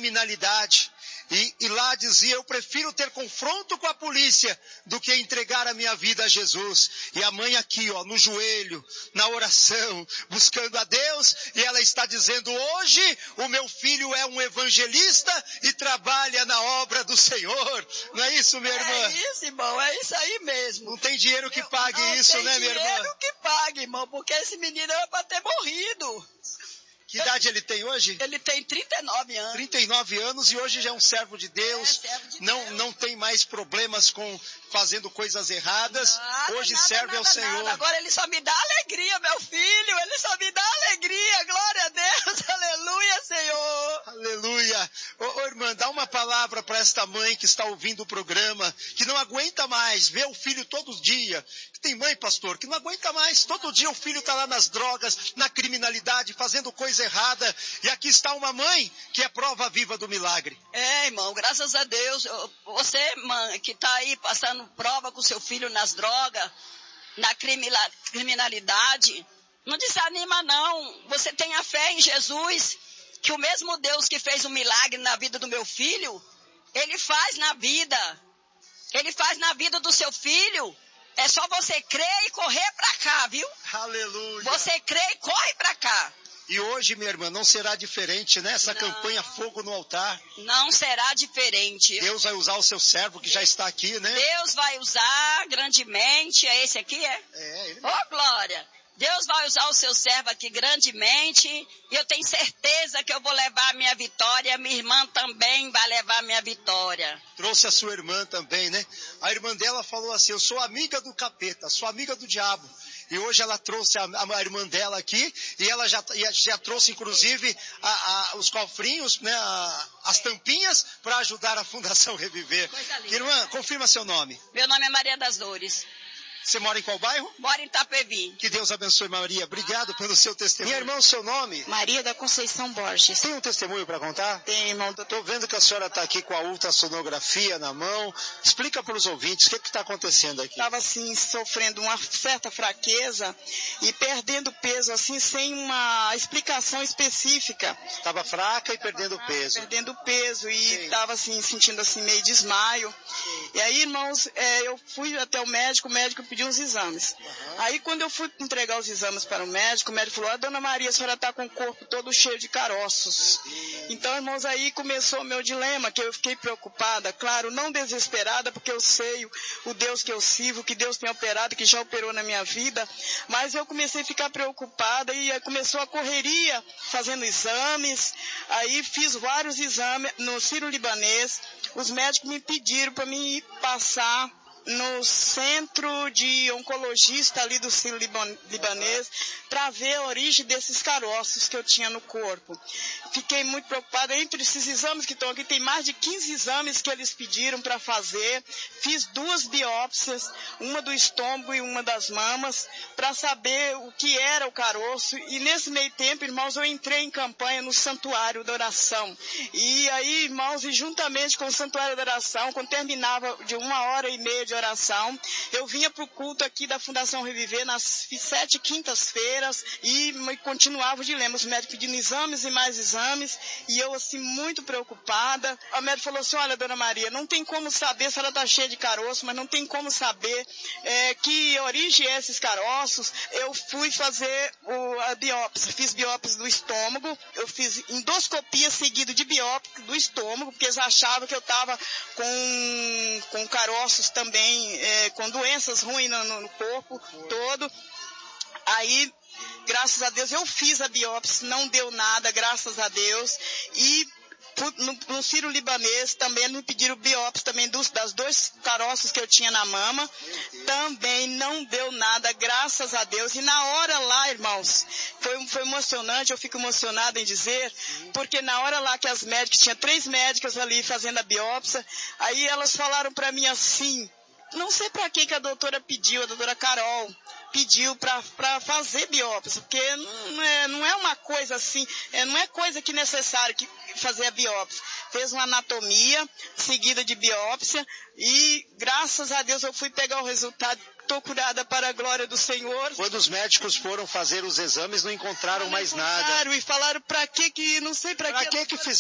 criminalidade. E lá dizia, eu prefiro ter confronto com a polícia do que entregar a minha vida a Jesus. E a mãe aqui, no joelho, na oração, buscando a Deus, e ela está dizendo, hoje o meu filho é um evangelista e trabalha na obra do Senhor. Não é isso, minha irmã? É isso, irmão, é isso aí mesmo. Não tem dinheiro que pague isso, né, minha irmã? Não tem dinheiro que pague, irmão, porque esse menino era para ter morrido. Que idade ele tem hoje? Ele tem 39 anos. 39 anos e hoje já é um servo de Deus. Servo de Deus. Não tem mais problemas com fazendo coisas erradas. Hoje serve ao Senhor. Agora ele só me dá alegria, meu filho. Ele só me dá alegria. Glória a Deus. Aleluia, Senhor. Aleluia. Ô, irmã, dá uma palavra para esta mãe que está ouvindo o programa, que não aguenta mais ver o filho todo dia. Tem mãe, pastor, que não aguenta mais. Todo dia o filho está lá nas drogas, na criminalidade, fazendo coisa errada. E aqui está uma mãe que é prova viva do milagre. É, irmão, graças a Deus. Você, mãe, que está aí passando prova com seu filho nas drogas, na criminalidade, não desanima não. Você tenha fé em Jesus, que o mesmo Deus que fez um milagre na vida do meu filho, Ele faz na vida. Ele faz na vida do seu filho. É só você crer e correr para cá, viu? Aleluia. Você crê e corre para cá. E hoje, minha irmã, não será diferente, né? Essa campanha Fogo no Altar. Não será diferente. Deus vai usar o seu servo que já está aqui, né? Deus vai usar grandemente. É esse aqui, é? Ele mesmo. Oh, glória. Deus vai usar o seu servo aqui grandemente. E eu tenho certeza que eu vou levar a minha vitória. Minha irmã também vai levar a minha vitória. Trouxe a sua irmã também, né? A irmã dela falou assim, eu sou amiga do capeta, sou amiga do diabo. E hoje ela trouxe a irmã dela aqui, e ela já trouxe inclusive os cofrinhos, né, as tampinhas para ajudar a Fundação Reviver. Irmã, confirma seu nome. Meu nome é Maria das Dores. Você mora em qual bairro? Moro em Itapevi. Que Deus abençoe, Maria. Obrigado pelo seu testemunho. Minha irmã, o seu nome? Maria da Conceição Borges. Tem um testemunho para contar? Tem, irmão. Estou vendo que a senhora está aqui com a ultrassonografia na mão. Explica para os ouvintes o que está acontecendo aqui. Estava, assim, sofrendo uma certa fraqueza e perdendo peso, assim, sem uma explicação específica. Estava fraca e perdendo peso. Perdendo peso e estava, assim, sentindo, assim, meio desmaio. E aí, irmãos, eu fui até o médico pediu uns exames. Aí, quando eu fui entregar os exames para o médico falou, dona Maria, a senhora está com o corpo todo cheio de caroços. Então, irmãos, aí começou o meu dilema, que eu fiquei preocupada, claro, não desesperada, porque eu sei o Deus que eu sirvo, que Deus tem operado, que já operou na minha vida, mas eu comecei a ficar preocupada e aí começou a correria, fazendo exames, aí fiz vários exames no Sírio-Libanês, os médicos me pediram para mim passar no centro de oncologista ali do Sírio-Libanês para ver a origem desses caroços que eu tinha no corpo. Fiquei muito preocupada. Entre esses exames que estão aqui, tem mais de 15 exames que eles pediram para fazer. Fiz 2 biópsias, uma do estômago e uma das mamas, para saber o que era o caroço. E nesse meio tempo, irmãos, eu entrei em campanha no Santuário da Oração. E aí, irmãos, e juntamente com o Santuário da Oração, quando terminava de 1h30 de oração, eu vinha para o culto aqui da Fundação Reviver nas 7 quintas-feiras e continuava o dilema, os médicos pedindo exames e mais exames, e eu assim muito preocupada. A médica falou assim, olha, dona Maria, não tem como saber se ela está cheia de caroço, mas não tem como saber que origem é esses caroços. Eu fui fazer a biópsia, fiz biópsia do estômago, eu fiz endoscopia seguida de biópsia do estômago, porque eles achavam que eu estava com caroços também, com doenças ruins no corpo todo. Aí, graças a Deus, eu fiz a biópsia, não deu nada, graças a Deus. E no Sírio-Libanês também me pediram biópsia também das 2 caroços que eu tinha na mama. Também não deu nada, graças a Deus. E na hora lá, irmãos, foi emocionante, eu fico emocionada em dizer, porque na hora lá que as médicas, tinha 3 médicas ali fazendo a biópsia, aí elas falaram para mim assim, não sei para que a doutora pediu, a doutora Carol pediu para fazer biópsia, porque não é uma coisa assim, não é coisa que necessário que fazer a biópsia. Fez uma anatomia seguida de biópsia e graças a Deus eu fui pegar o resultado. Estou curada para a glória do Senhor. Quando os médicos foram fazer os exames, não encontraram mais nada. E falaram para que não sei para que fizeram.